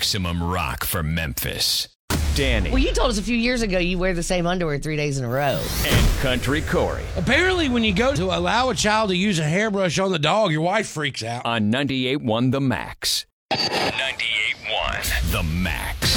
Maximum Rock for Memphis. Danny. Well, you told us a few years ago you wear the same underwear 3 days in a row. And Country Corey. Apparently, when you go to allow a child to use a hairbrush on the dog, your wife freaks out. On 98.1 The Max. 98.1 The Max.